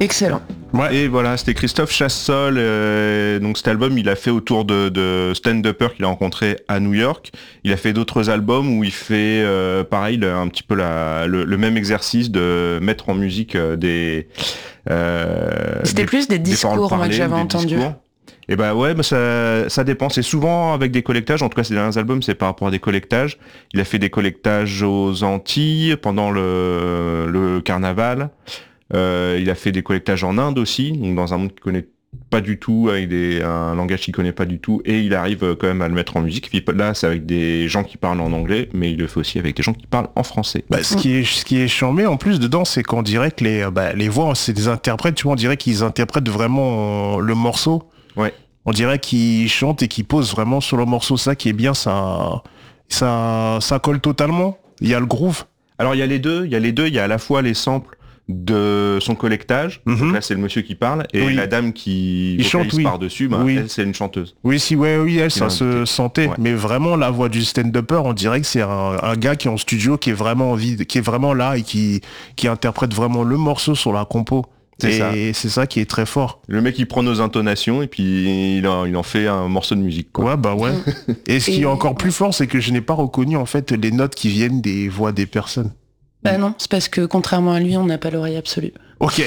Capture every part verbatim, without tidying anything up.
Excellent. Ouais. Et voilà, c'était Christophe Chassol. Euh, donc cet album, il a fait autour de, de stand-uppers qu'il a rencontré à New York. Il a fait d'autres albums où il fait euh, pareil, le, un petit peu la, le, le même exercice de mettre en musique euh, des. Euh, c'était des, plus des discours des moi, que j'avais entendu. Et bah ouais, bah ça, ça dépend. C'est souvent avec des collectages. En tout cas, ces derniers albums, c'est par rapport à des collectages. Il a fait des collectages aux Antilles pendant le, le carnaval. Euh, il a fait des collectages en Inde aussi, donc dans un monde qu'il connaît pas du tout, avec des, un langage qu'il connaît pas du tout, et il arrive quand même à le mettre en musique. Puis là, c'est avec des gens qui parlent en anglais, mais il le fait aussi avec des gens qui parlent en français. Bah, ce qui est, ce qui est charmé en plus dedans, c'est qu'on dirait que les, bah, les voix, c'est des interprètes, tu vois, on dirait qu'ils interprètent vraiment le morceau. Ouais. On dirait qu'ils chantent et qu'ils posent vraiment sur le morceau. Ça qui est bien, ça, ça, ça colle totalement. Il y a le groove. Alors il y a les deux, il y a les deux, il y a à la fois les samples de son collectage, mm-hmm. donc là c'est le monsieur qui parle, et oui. la dame qui il chante oui. par-dessus, bah, oui. elle c'est une chanteuse. Oui, si, ouais, oui, elle, ça se sentait, ouais. mais vraiment la voix du stand-upper, on dirait que c'est un, un gars qui est en studio, qui est vraiment envie, qui est vraiment là et qui, qui interprète vraiment le morceau sur la compo. C'est et ça. c'est ça qui est très fort. Le mec il prend nos intonations et puis il en, il en fait un morceau de musique, quoi. Ouais, bah ouais. Et ce qui et... est encore plus fort, c'est que je n'ai pas reconnu en fait les notes qui viennent des voix des personnes. Bah non, c'est parce que contrairement à lui, on n'a pas l'oreille absolue. Ok.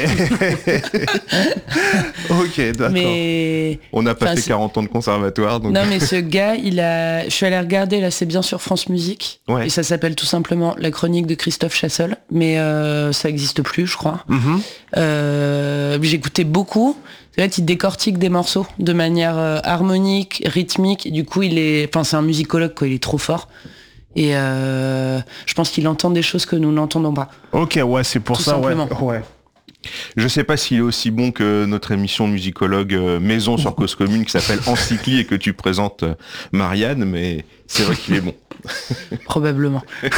ok, d'accord. Mais... On a passé quarante ans de conservatoire. Donc... Non mais ce gars, il a... je suis allée regarder, là c'est bien sur France Musique, ouais. et ça s'appelle tout simplement La Chronique de Christophe Chassol, mais euh, ça n'existe plus, je crois. Mm-hmm. Euh, j'écoutais beaucoup. En fait, il décortique des morceaux de manière euh, harmonique, rythmique, et du coup, il est... Enfin, c'est un musicologue, quoi, il est trop fort. Et euh, je pense qu'il entend des choses que nous n'entendons pas. Ok, ouais, c'est pour tout ça, simplement. ouais. ouais. Je sais pas s'il est aussi bon que notre émission musicologue euh, maison sur Cause Commune qui s'appelle Encycli et que tu présentes euh, Marianne, mais c'est vrai qu'il est bon. Probablement.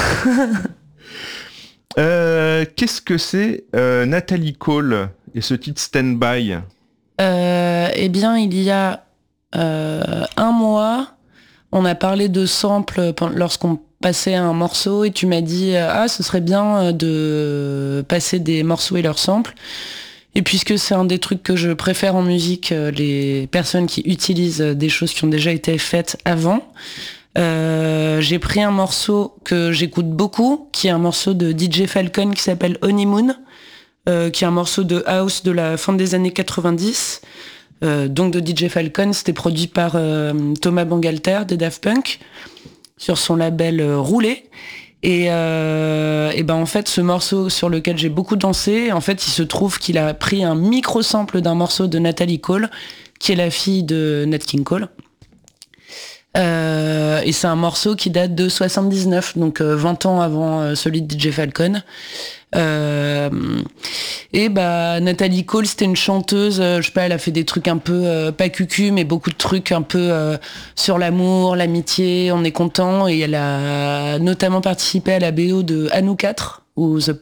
euh, qu'est-ce que c'est euh, Natalie Cole et ce titre Stand By? euh, Eh bien, il y a euh, un mois, on a parlé de samples lorsqu'on passait un morceau et tu m'as dit ah ce serait bien de passer des morceaux et leurs samples, et puisque c'est un des trucs que je préfère en musique, les personnes qui utilisent des choses qui ont déjà été faites avant, euh, j'ai pris un morceau que j'écoute beaucoup, qui est un morceau de D J Falcon qui s'appelle Honeymoon, euh, qui est un morceau de house de la fin des années quatre-vingt-dix, euh, donc de D J Falcon. C'était produit par euh, Thomas Bangalter des Daft Punk sur son label euh, Roulé, et, euh, et ben en fait ce morceau sur lequel j'ai beaucoup dansé, en fait il se trouve qu'il a pris un micro sample d'un morceau de Natalie Cole, qui est la fille de Nat King Cole, euh, et c'est un morceau qui date de soixante-dix-neuf, donc euh, vingt ans avant euh, celui de D J Falcon. Euh, et bah Natalie Cole, c'était une chanteuse, euh, je sais pas, elle a fait des trucs un peu euh, pas cucu, mais beaucoup de trucs un peu euh, sur l'amour, l'amitié, on est content, et elle a notamment participé à la B O de Anou quatre ou The